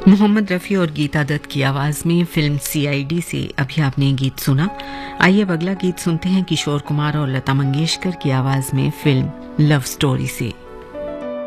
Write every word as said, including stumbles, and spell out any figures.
मोहम्मद रफ़ी और गीता दत्त की आवाज में फिल्म सीआईडी से अभी आपने गीत सुना। आइए अब अगला गीत सुनते हैं किशोर कुमार और लता मंगेशकर की आवाज में फिल्म लव स्टोरी से।